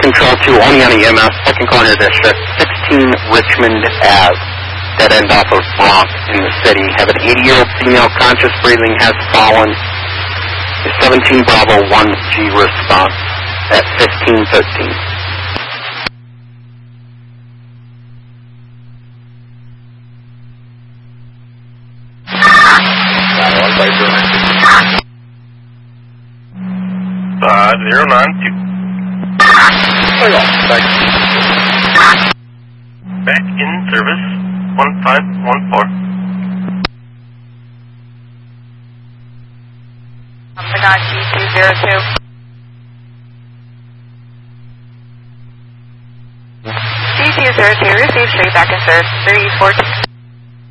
Control 2, Oneonta EMS, second corner district, 16 Richmond Ave, dead end off of Bronx in the city. Have an 80-year-old female conscious breathing, has fallen. 17 Bravo 1G response at 1513. Zero 92. Back in service, 1514. Pagani 202. C202, receive straight back in service, 314.